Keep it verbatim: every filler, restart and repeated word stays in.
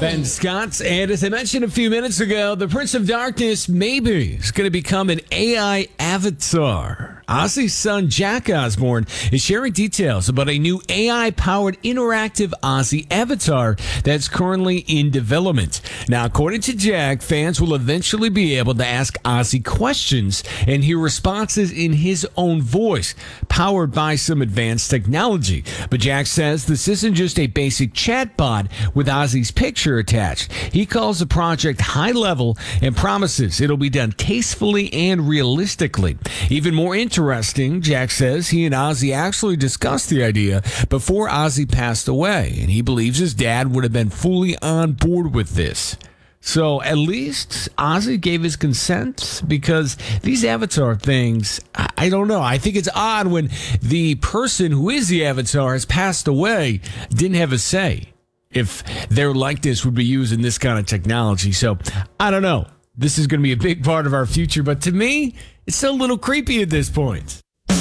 Ben Scott, and as I mentioned a few minutes ago, the Prince of Darkness maybe is going to become an A I avatar. Ozzy's son, Jack Osbourne, is sharing details about a new A I-powered interactive Ozzy avatar that's currently in development. Now, according to Jack, fans will eventually be able to ask Ozzy questions and hear responses in his own voice, powered by some advanced technology. But Jack says this isn't just a basic chatbot with Ozzy's picture attached. He calls the project high level and promises it'll be done tastefully and realistically. Even more interesting, Jack says he and Ozzy actually discussed the idea before Ozzy passed away, and he believes his dad would have been fully on board with this. So at least Ozzy gave his consent, because these avatar things, I, I don't know. I think it's odd when the person who is the avatar has passed away, didn't have a say if their likeness would be used in this kind of technology. So I don't know. This is going to be a big part of our future, but to me, it's still a little creepy at this point.